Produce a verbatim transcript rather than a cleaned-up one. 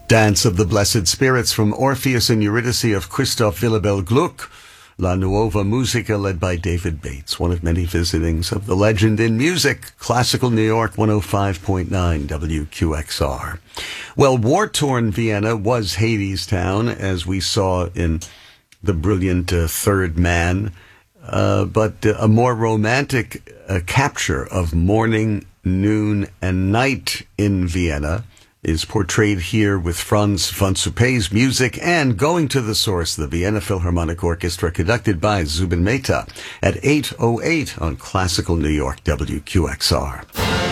Dance of the Blessed Spirits from Orpheus and Eurydice of Christoph Willibald Gluck. La Nuova Musica, led by David Bates, one of many visitings of the legend in music. Classical New York, one oh five point nine W Q X R. Well, war-torn Vienna was Hadestown, as we saw in the brilliant uh, Third Man, uh, but uh, a more romantic uh, capture of morning, noon, and night in Vienna is portrayed here with Franz von Suppé's music and Going to the Source, the Vienna Philharmonic Orchestra, conducted by Zubin Mehta at eight oh eight on Classical New York W Q X R.